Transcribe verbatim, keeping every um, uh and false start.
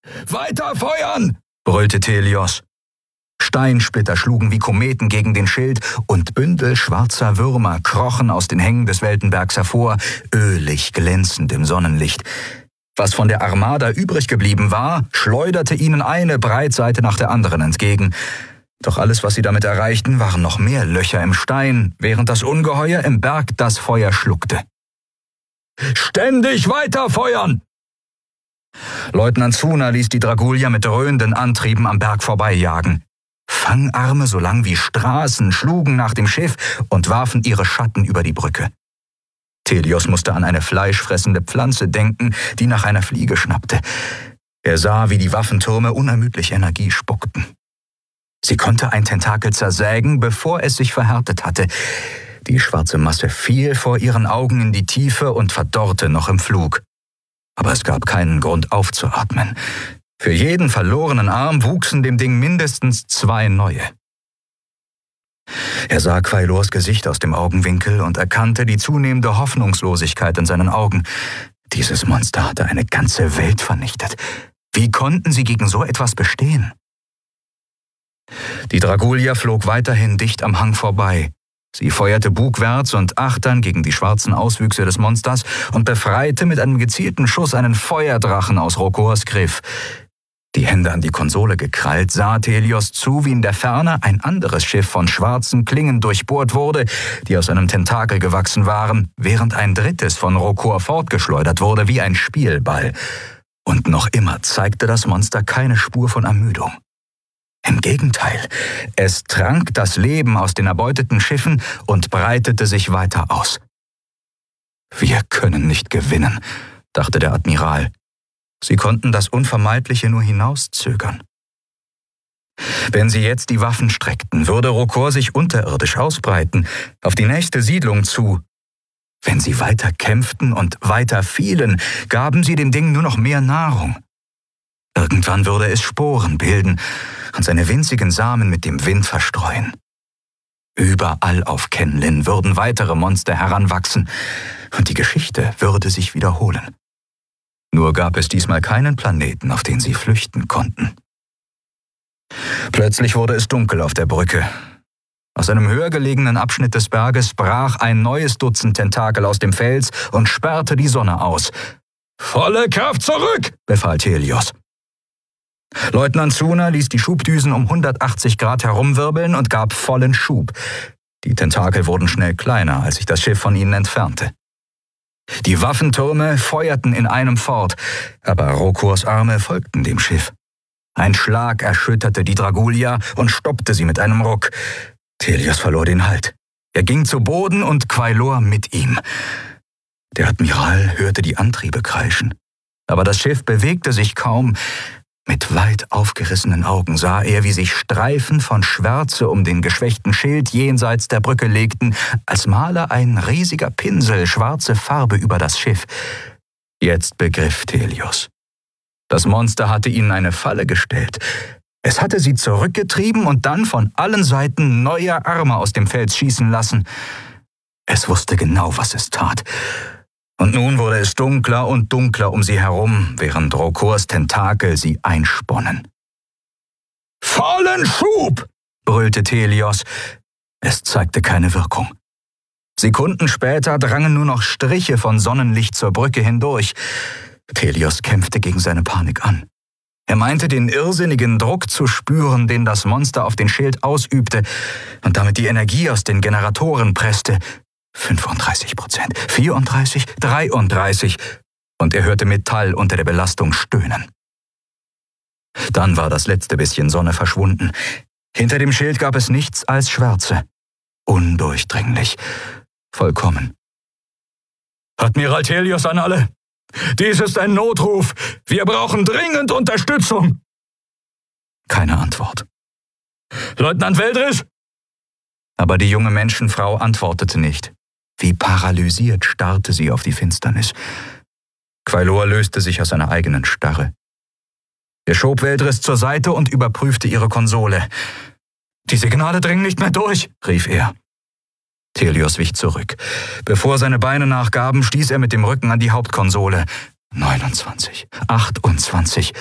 Weiter feuern!« brüllte Thelios. Steinsplitter schlugen wie Kometen gegen den Schild und Bündel schwarzer Würmer krochen aus den Hängen des Weltenbergs hervor, ölig glänzend im Sonnenlicht. Was von der Armada übrig geblieben war, schleuderte ihnen eine Breitseite nach der anderen entgegen. Doch alles, was sie damit erreichten, waren noch mehr Löcher im Stein, während das Ungeheuer im Berg das Feuer schluckte. »Ständig weiterfeuern!« Leutnant Zuna ließ die Dragulier mit dröhnenden Antrieben am Berg vorbeijagen. Fangarme so lang wie Straßen schlugen nach dem Schiff und warfen ihre Schatten über die Brücke. Thelios musste an eine fleischfressende Pflanze denken, die nach einer Fliege schnappte. Er sah, wie die Waffentürme unermüdlich Energie spuckten. Sie konnte ein Tentakel zersägen, bevor es sich verhärtet hatte. Die schwarze Masse fiel vor ihren Augen in die Tiefe und verdorrte noch im Flug. Aber es gab keinen Grund aufzuatmen. Für jeden verlorenen Arm wuchsen dem Ding mindestens zwei neue. Er sah Quailors Gesicht aus dem Augenwinkel und erkannte die zunehmende Hoffnungslosigkeit in seinen Augen. Dieses Monster hatte eine ganze Welt vernichtet. Wie konnten sie gegen so etwas bestehen? Die Dragulier flog weiterhin dicht am Hang vorbei. Sie feuerte bugwärts und achtern gegen die schwarzen Auswüchse des Monsters und befreite mit einem gezielten Schuss einen Feuerdrachen aus Rokors Griff. Die Hände an die Konsole gekrallt, sah Thelios zu, wie in der Ferne ein anderes Schiff von schwarzen Klingen durchbohrt wurde, die aus einem Tentakel gewachsen waren, während ein drittes von Rokor fortgeschleudert wurde wie ein Spielball. Und noch immer zeigte das Monster keine Spur von Ermüdung. Im Gegenteil, es trank das Leben aus den erbeuteten Schiffen und breitete sich weiter aus. »Wir können nicht gewinnen«, dachte der Admiral. Sie konnten das Unvermeidliche nur hinauszögern. Wenn sie jetzt die Waffen streckten, würde Rokor sich unterirdisch ausbreiten, auf die nächste Siedlung zu. Wenn sie weiter kämpften und weiter fielen, gaben sie dem Ding nur noch mehr Nahrung. Irgendwann würde es Sporen bilden und seine winzigen Samen mit dem Wind verstreuen. Überall auf Kenlin würden weitere Monster heranwachsen und die Geschichte würde sich wiederholen. Nur gab es diesmal keinen Planeten, auf den sie flüchten konnten. Plötzlich wurde es dunkel auf der Brücke. Aus einem höher gelegenen Abschnitt des Berges brach ein neues Dutzend Tentakel aus dem Fels und sperrte die Sonne aus. »Volle Kraft zurück«, befahl Thelios. Leutnant Zuna ließ die Schubdüsen um hundertachtzig Grad herumwirbeln und gab vollen Schub. Die Tentakel wurden schnell kleiner, als sich das Schiff von ihnen entfernte. Die Waffentürme feuerten in einem fort, aber Rokors Arme folgten dem Schiff. Ein Schlag erschütterte die Dragulier und stoppte sie mit einem Ruck. Thelios verlor den Halt. Er ging zu Boden und Quailor mit ihm. Der Admiral hörte die Antriebe kreischen, aber das Schiff bewegte sich kaum. Mit weit aufgerissenen Augen sah er, wie sich Streifen von Schwärze um den geschwächten Schild jenseits der Brücke legten, als male ein riesiger Pinsel schwarze Farbe über das Schiff. Jetzt begriff Thelios. Das Monster hatte ihnen eine Falle gestellt. Es hatte sie zurückgetrieben und dann von allen Seiten neue Arme aus dem Fels schießen lassen. Es wusste genau, was es tat. Und nun wurde es dunkler und dunkler um sie herum, während Rokors Tentakel sie einsponnen. »Vollen Schub«, brüllte Thelios. Es zeigte keine Wirkung. Sekunden später drangen nur noch Striche von Sonnenlicht zur Brücke hindurch. Thelios kämpfte gegen seine Panik an. Er meinte, den irrsinnigen Druck zu spüren, den das Monster auf den Schild ausübte und damit die Energie aus den Generatoren presste. fünfunddreißig Prozent, vierunddreißig, dreiunddreißig und er hörte Metall unter der Belastung stöhnen. Dann war das letzte bisschen Sonne verschwunden. Hinter dem Schild gab es nichts als Schwärze. Undurchdringlich. Vollkommen. »Admiral Thelios an alle! Dies ist ein Notruf! Wir brauchen dringend Unterstützung!« Keine Antwort. »Leutnant Veldris!« Aber die junge Menschenfrau antwortete nicht. Wie paralysiert starrte sie auf die Finsternis. Quailor löste sich aus seiner eigenen Starre. Er schob Veldris zur Seite und überprüfte ihre Konsole. »Die Signale dringen nicht mehr durch«, rief er. Thelios wich zurück. Bevor seine Beine nachgaben, stieß er mit dem Rücken an die Hauptkonsole. neunundzwanzig, achtundzwanzig,